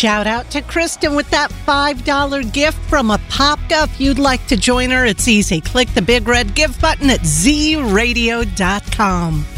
Shout out to Kristen with that $5 gift from Apopka. If you'd like to join her, it's easy. Click the big red give button at zradio.com.